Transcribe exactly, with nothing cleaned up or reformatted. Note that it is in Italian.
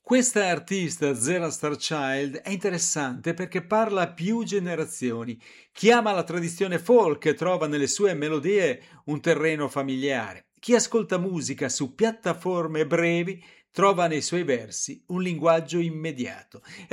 Questa artista, Zera Starchild, è interessante perché parla a più generazioni. Chi ama la tradizione folk trova nelle sue melodie un terreno familiare. Chi ascolta musica su piattaforme brevi trova nei suoi versi un linguaggio immediato.